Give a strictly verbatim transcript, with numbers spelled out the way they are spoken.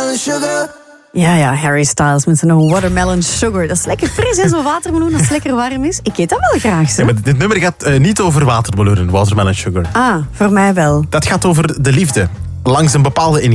watermelon sugar. Ja, ja, Harry Styles met zijn watermelon sugar. Dat is lekker fris, hè, zo'n watermeloen als het lekker warm is. Ik eet dat wel graag, zo. Ja, maar dit nummer gaat uh, niet over watermeloen, watermelon sugar. Ah, voor mij wel. Dat gaat over de liefde. Langs een bepaalde